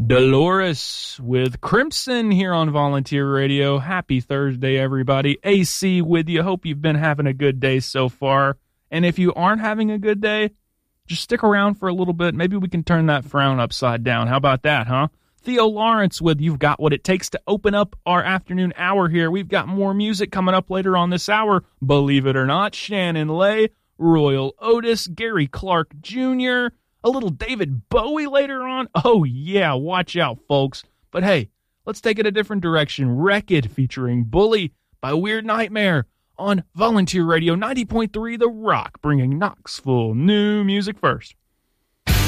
Dolores with Crimson here on Volunteer Radio. Happy Thursday, everybody. AC with you. Hope you've been having a good day so far. And if you aren't having a good day, just stick around for a little bit. Maybe we can turn that frown upside down. How about that, huh? Theo Lawrence with You've Got What It Takes to open up our afternoon hour here. We've got more music coming up later on this hour. Believe it or not, Shannon Lay, Royal Otis, Gary Clark Jr., a little David Bowie later on. Oh, yeah, watch out, folks. But hey, let's take it a different direction. Wreck-It featuring Bully by Weird Nightmare on Volunteer Radio 90.3 The Rock, bringing Knoxville new music first.